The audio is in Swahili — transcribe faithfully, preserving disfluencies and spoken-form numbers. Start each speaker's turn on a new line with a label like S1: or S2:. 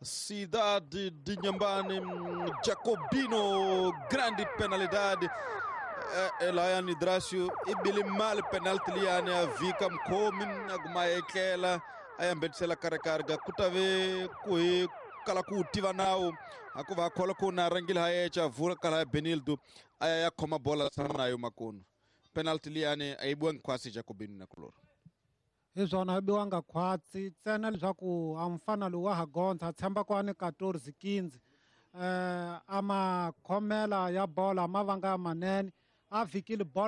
S1: Cidade de Nhambane, Jacobino, grande penalidade. Eliane Hidrácio, ibili mal penalti liane a vika mkomin aguma ekela ayambetsela karakarga kutave kuhi kala ku tivanao akuva kola ku na rangil haye cha vura kala Benildo aya koma bola sana yo makuno penalti liane aibuang kwasi Jacobino na kuloro
S2: izona biwanga khwatsi tsena leswaku amfana lo wa hagonza tshamba kwane fourteen fifteen eh ama khomela ya bola mavanga manene a vikile bola